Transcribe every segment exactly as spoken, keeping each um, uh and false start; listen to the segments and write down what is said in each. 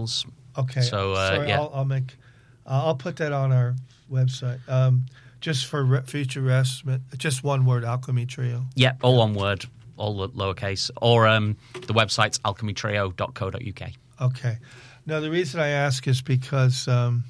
socials. Okay. So uh, Sorry, yeah, I'll, I'll make. Uh, I'll put that on our website. Um, just for re- future reference, just one word: Alchemy Trio. yeah, all one word, all lo- lowercase, or um, the website's alchemy trio dot co dot uk. Okay. Now the reason I ask is because um,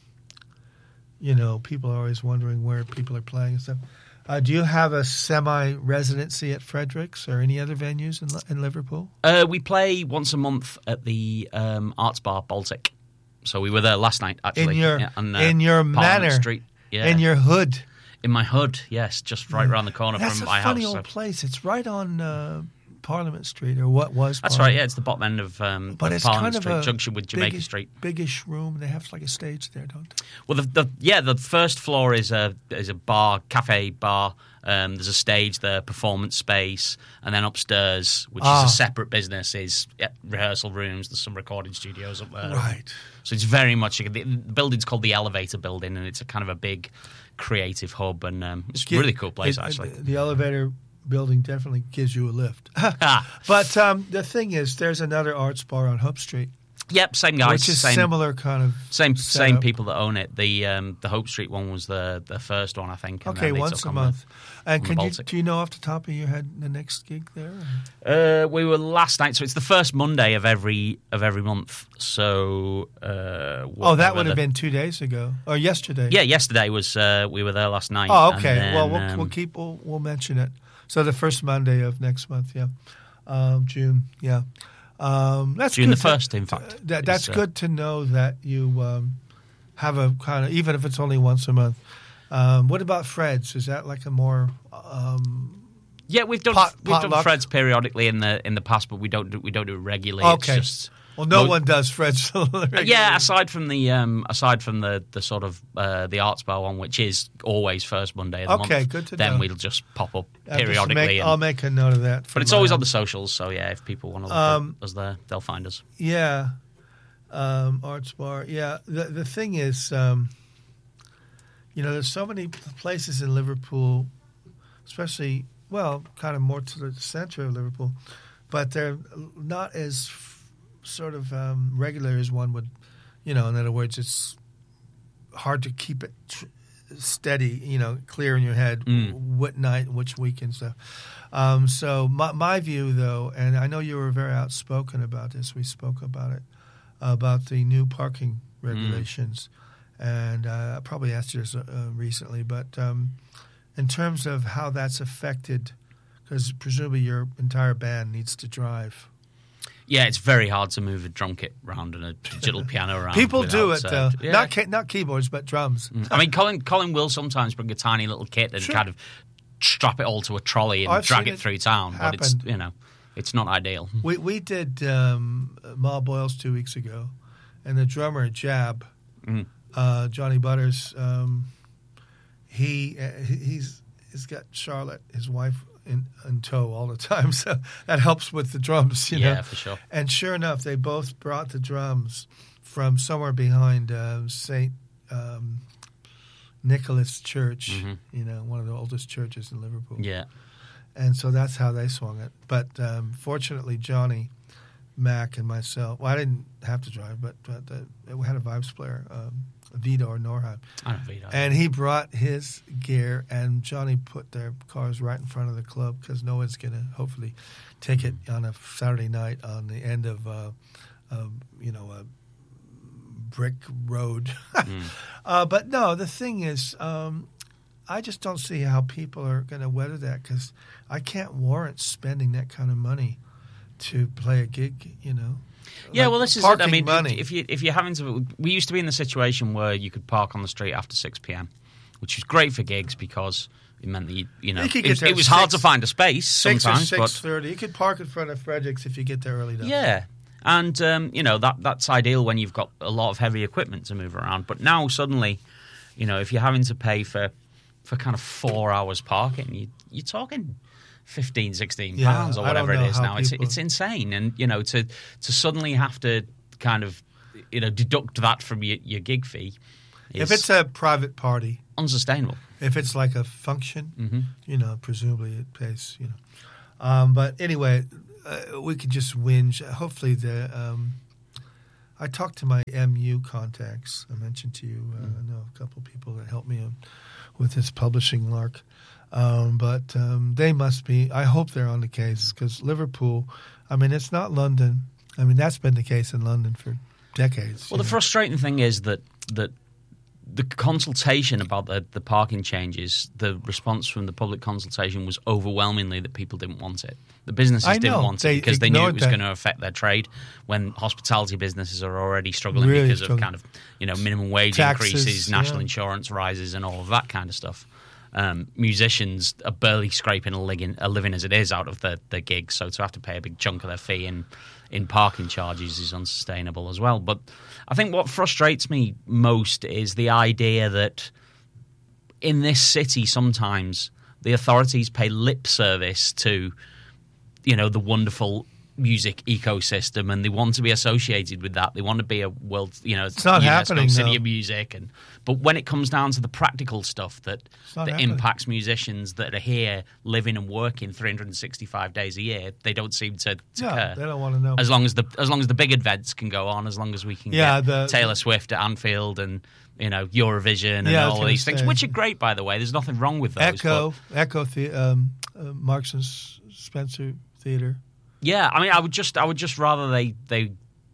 you know people are always wondering where people are playing and stuff. Uh, do you have a semi-residency at Fredericks or any other venues in, in Liverpool? Uh, we play once a month at the um, Arts Bar Baltic. So we were there last night, actually. In your yeah, on, uh, in your Parliament manor, Street. Yeah. in your hood. In my hood, yes, just right around the corner That's from a my funny house. old so. place. It's right on uh, Parliament Street, or what was That's Parliament. right, yeah, it's the bottom end of, um, But of it's Parliament kind of Street, a junction with Jamaica biggish, Street. biggish room. They have like a stage there, don't they? Well, the, the yeah, the first floor is a is a bar, cafe bar. Um, there's a stage there, performance space, and then upstairs, which Ah. is a separate business, is yeah, rehearsal rooms. There's some recording studios up there. Right. So it's very much the building's called the Elevator Building, and it's a kind of a big creative hub, and um, it's a really cool place It- actually. The, the elevator building definitely gives you a lift. But um, the thing is, there's another arts bar on Hope Street, Yep, same guys, which is same, similar kind of. same same setup. people that own it. The um, the Hope Street one was the the first one, I think. And Okay, then they once took a on month. And the can you, Baltic. do you know off the top of your head the next gig there? The, uh, we were last night, so it's the first Monday of every of every month. So uh, Oh, that whatever would have the- been two days ago or yesterday. Yeah, yesterday was uh, we were there last night. Oh, and okay. then, well, we'll, um, we'll keep. We'll, we'll mention it. So the first Monday of next month, yeah, um, June, yeah. Um, that's June good the to- first, in fact. That, that's is, uh, good to know that you um, have a kind of, even if it's only once a month. Um, what about Fred's? Is that like a more? Um, Yeah, we've done Pot- we've done potluck? Fred's periodically in the in the past, but we don't do, we don't do it regularly. okay. It's just, well, no mo- one does Fred's. yeah, aside from the um, aside from the, the sort of uh, the Arts Bar one, which is always first Monday of the Okay, month. good to then know. we'll just pop up I'll just periodically. make- and- I'll make a note of that. for but it's my always on own- the socials, so yeah, if people want to look Um, at us there, they'll find us. Yeah, um, Arts Bar. Yeah, the the thing is, um, you know, there's so many places in Liverpool, especially well, kind of more to the center of Liverpool, but they're not as f- sort of um, regular as one would. You know, in other words, it's hard to keep it tr- steady. You know, clear in your head Mm. what night, which week, and stuff. Um, so my, my view, though, and I know you were very outspoken about this. We spoke about it about the new parking regulations, and uh, I probably asked you this uh, recently, but um, in terms of how that's affected, because presumably your entire band needs to drive. Yeah, it's very hard to move a drum kit around and a digital piano around. People do it without, though, uh, yeah. not ca- not keyboards, but drums. I mean, Colin Colin will sometimes bring a tiny little kit and Sure. kind of strap it all to a trolley and I've drag seen it it through town, but it's happen. you know, it's not ideal. We we did um, Ma Boyles two weeks ago, and the drummer Jab, Mm. uh, Johnny Butters, um, he uh, he- he's he's got Charlotte, his wife, in, in tow all the time, so that helps with the drums, you Yeah, know. for sure. And sure enough, they both brought the drums from somewhere behind uh, Saint um, Nicholas Church, Mhm. you know, one of the oldest churches in Liverpool. Yeah. And so that's how they swung it. But um, fortunately, Johnny, Mac, and myself, well, I didn't have to drive, but, but uh, we had a vibes player, um, Vito or Norheim. I don't know. And he brought his gear, and Johnny put their cars right in front of the club because no one's going to hopefully take it on a Saturday night on the end of, uh, uh, you know, a brick road. Mm. uh, but no, the thing is, um, I just don't see how people are going to weather that because I can't warrant spending that kind of money to play a gig, you know. Yeah, Like well, this is it. I parking mean, money. if you if you're having to, we used to be in the situation where you could park on the street after six p.m., which was great for gigs because it meant that you, you know You could it, get was- there it at was hard six- to find a space six sometimes, or but six thirty, you could park in front of Fredericks if you get there early enough. yeah. And, um, you know, that that's ideal when you've got a lot of heavy equipment to move around. But now suddenly, you know, if you're having to pay for, for kind of four hours parking, you, you're talking fifteen, sixteen Yeah, pounds or I don't whatever it know is how now. It's people- it's insane. And, you know, to, to suddenly have to kind of, you know, deduct that from your, your gig fee is If it's a private party, unsustainable. if it's like a function, Mm-hmm. you know, presumably it pays, you know. Um, but anyway, uh, we could just whinge. Hopefully the um, I talked to my M U contacts. I mentioned to you, uh, Mm. I know a couple of people that helped me um, with this publishing lark. Um, but um, they must be, I hope they're on the case, because Liverpool, I mean, it's not London. I mean, that's been the case in London for decades. Well, the know. frustrating thing is that that the consultation about the, the parking changes, the response from the public consultation was overwhelmingly that people didn't want it. The businesses I didn't know. want They it because they knew it ignored was that. going to affect their trade when hospitality businesses are already struggling Really because struggling. of kind of, you know, minimum wage Taxes, increases, national yeah. insurance rises and all of that kind of stuff. Um, musicians are barely scraping a living, a living as it is out of their, their gigs, so to have to pay a big chunk of their fee in, in parking charges is unsustainable as well. But I think what frustrates me most is the idea that in this city sometimes the authorities pay lip service to, you know, the wonderful music ecosystem, and they want to be associated with that. They want to be a world, you know, It's not UNESCO happening, city though. of music. And but when it comes down to the practical stuff that not that happening. impacts musicians that are here living and working three hundred sixty-five days a year, they don't seem to, to No, care. they don't want to know. As long as the as long as the big events can go on, as long as we can Yeah, get the- Taylor Swift at Anfield and, you know, Eurovision and Yeah, I was all of gonna these things, say. which are great, by the way. There's nothing wrong with those. Echo, but- Echo, the, um, uh, Marks and S- Spencer Theater. Yeah, I mean, I would just, I would just rather they they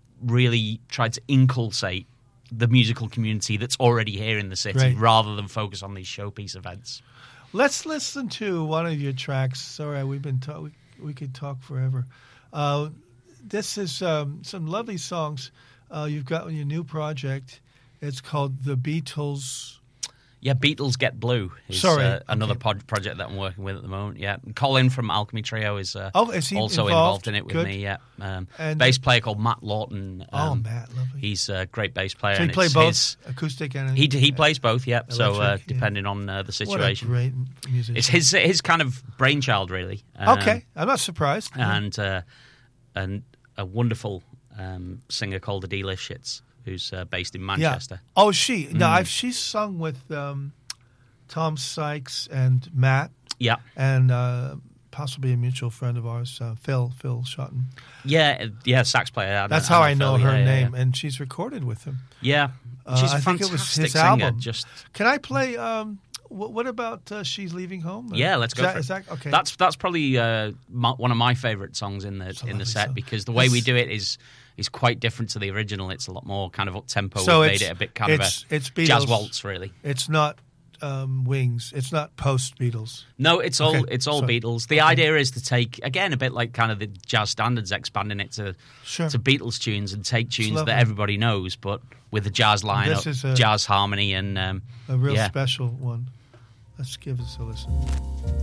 really tried to inculcate the musical community that's already here in the city, Right. rather than focus on these showpiece events. Let's listen to one of your tracks. Sorry, we've been ta- we, we could talk forever. Uh, this is um, some lovely songs uh, you've got on your new project. It's called The Beatles. Yeah, Beatles Get Blue is Sorry, uh, another okay. pod- project that I'm working with at the moment. Yeah, Colin from Alchemy Trio is, uh, Oh, is he also involved? involved in it with Good. me. Yeah, um, And- bass player called Matt Lawton. Oh, um, Matt, lovely. He's a great bass player. So you and play it's both his- acoustic and he he plays both. Yeah, so uh, Electric, yeah. depending on uh, the What a situation, great musician. it's his his kind of brainchild, really. Um, Okay, I'm not surprised. and uh, and a wonderful um, singer called Adela Shitz, who's uh, based in Manchester. Yeah. Oh, she. No, Mm. I've, she's sung with um, Tom Sykes and Matt, Yeah, and uh, possibly a mutual friend of ours, uh, Phil Phil Shotton. yeah, yeah. Sax player. I That's don't- how I I know know Phil, her yeah, yeah, name, and she's recorded with him. Yeah, Uh, she's a I think it was fantastic his singer. album. Just Can I play? Um, what, what about uh, "She's Leaving Home"? yeah, let's Is go that- for it. is that- okay. That's that's probably uh, my, one of my favourite songs in the It's a in the lovely set song. because the way we It's- do it is is quite different to the original. It's a lot more kind of up tempo. So We've it's- made it a bit kind it's- of a it's jazz Beatles. waltz, really. It's not um, Wings. It's not post Beatles. No, it's all Okay, it's all sorry. Beatles. The idea is to take again a bit like kind of the jazz standards, expanding it to Sure. to Beatles tunes and take tunes lovely. that everybody knows, but with the jazz lineup, is a- jazz harmony, and um, A real yeah. special one. Let's give us a listen.